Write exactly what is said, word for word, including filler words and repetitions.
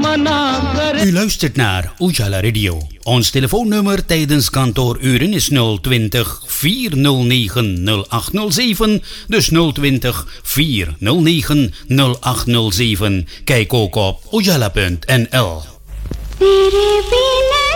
U luistert naar Ujala Radio. Ons telefoonnummer tijdens kantooruren is nul twintig, vier nul negen, nul acht nul zeven. Dus nul twintig, vier nul negen, nul acht nul zeven. Kijk ook op ujala punt n l.